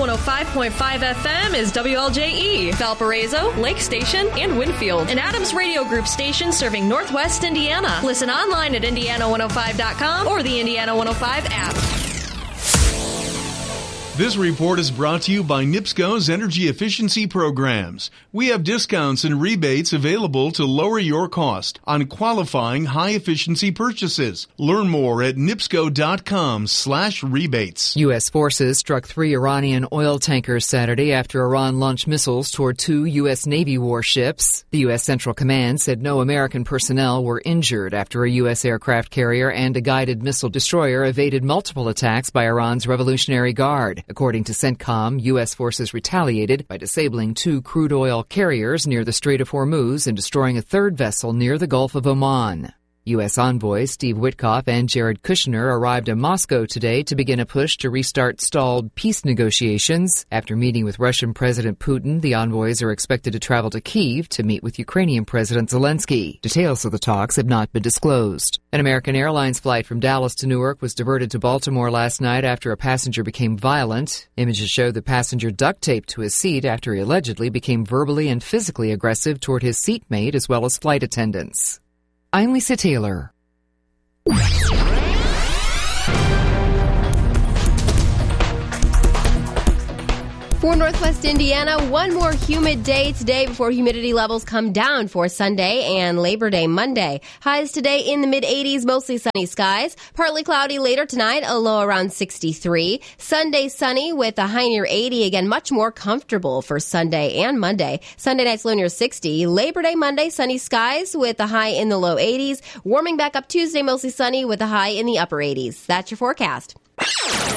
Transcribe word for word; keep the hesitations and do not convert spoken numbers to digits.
one oh five point five F M is W L J E, Valparaiso, Lake Station, and Winfield. An Adams Radio Group station serving Northwest Indiana. Listen online at indiana one oh five dot com or the Indiana one oh five app. This report is brought to you by NIPSCO's energy efficiency programs. We have discounts and rebates available to lower your cost on qualifying high-efficiency purchases. Learn more at nipsco.com slash rebates. U S forces struck three Iranian oil tankers Saturday after Iran launched missiles toward two U S Navy warships. The U S Central Command said no American personnel were injured after a U S aircraft carrier and a guided missile destroyer evaded multiple attacks by Iran's Revolutionary Guard. According to CENTCOM, U S forces retaliated by disabling two crude oil carriers near the Strait of Hormuz and destroying a third vessel near the Gulf of Oman. U S envoys Steve Witkoff and Jared Kushner arrived in Moscow today to begin a push to restart stalled peace negotiations. After meeting with Russian President Putin, the envoys are expected to travel to Kyiv to meet with Ukrainian President Zelensky. Details of the talks have not been disclosed. An American Airlines flight from Dallas to Newark was diverted to Baltimore last night after a passenger became violent. Images show the passenger duct taped to his seat after he allegedly became verbally and physically aggressive toward his seatmate as well as flight attendants. I'm Lisa Taylor. For Northwest Indiana, one more humid day today before humidity levels come down for Sunday and Labor Day Monday. Highs today in the mid eighties, mostly sunny skies. Partly cloudy later tonight, a low around sixty-three. Sunday sunny with a high near eighty. Again, much more comfortable for Sunday and Monday. Sunday night's low near sixty. Labor Day Monday, sunny skies with a high in the low eighties. Warming back up Tuesday, mostly sunny with a high in the upper eighties. That's your forecast.